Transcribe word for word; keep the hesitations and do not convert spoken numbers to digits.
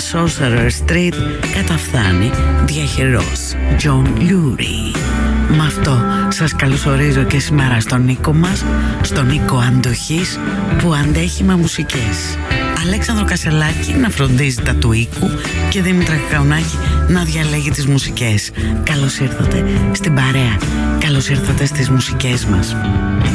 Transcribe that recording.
Sorcerer Street καταφθάνει διαχειρός John Lurie. Με αυτό σας καλωσορίζω και σήμερα στον Νίκο μας, στον Νίκο Αντοχής, που αντέχει με μουσικές. Αλέξανδρο Κασελάκη να φροντίζει τα του οίκου και Δήμητρα Κακαουνάκη να διαλέγει τις μουσικές. Καλώς ήρθατε στην παρέα, καλώς ήρθατε στις μουσικές μας.